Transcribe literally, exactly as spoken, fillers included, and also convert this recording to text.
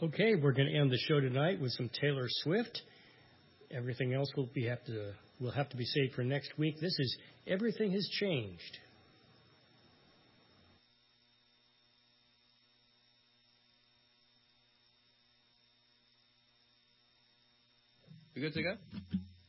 Okay, we're going to end the show tonight with some Taylor Swift. Everything else will be have to will have to be saved for next week. This is Everything Has Changed. We good to go?